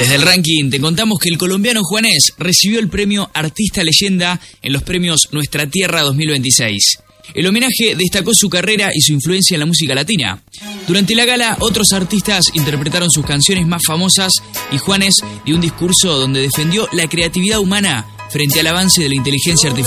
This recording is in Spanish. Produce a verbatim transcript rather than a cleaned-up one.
Desde el ranking te contamos que el colombiano Juanes recibió el premio Artista Leyenda en los premios Nuestra Tierra dos mil veintiséis. El homenaje destacó su carrera y su influencia en la música latina. Durante la gala, otros artistas interpretaron sus canciones más famosas y Juanes dio un discurso donde defendió la creatividad humana frente al avance de la inteligencia artificial.